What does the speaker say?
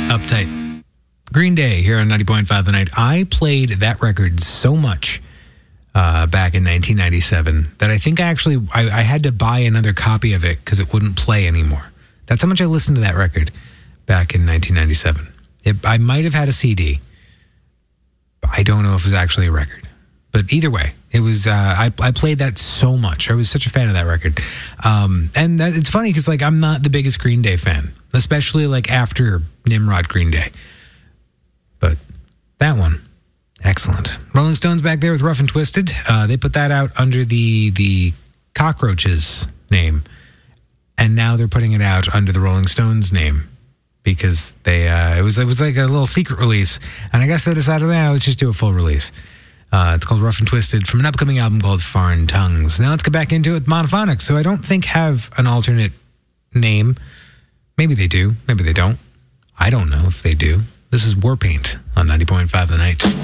Uptight. Green Day here on 90.5 The Night. I played that record so much back in 1997 that I think I had to buy another copy of it because it wouldn't play anymore. That's how much I listened to that record back in 1997. I might have had a CD, but I don't know if it was actually a record. But either way, it was. I played that so much. I was such a fan of that record. And it's funny because I'm not the biggest Green Day fan, especially after Nimrod Green Day. But that one, excellent. Rolling Stones back there with Rough and Twisted. They put that out under the Cockroaches name, and now they're putting it out under the Rolling Stones name because it was like a little secret release, and I guess they decided, let's just do a full release. It's called Rough and Twisted from an upcoming album called Foreign Tongues. Now let's get back into it with Monophonics, so I don't think have an alternate name. Maybe they do, maybe they don't. I don't know if they do. This is Warpaint on 90.5 The Night.